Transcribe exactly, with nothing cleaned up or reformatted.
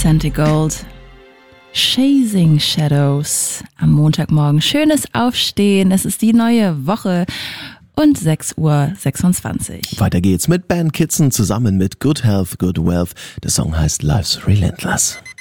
Santigold. Chasing Shadows am Montagmorgen. Schönes Aufstehen, es ist die neue Woche und sechs Uhr sechsundzwanzig. Weiter geht's mit Ben Kitson zusammen mit Good Health, Good Wealth. Der Song heißt Life's Relentless.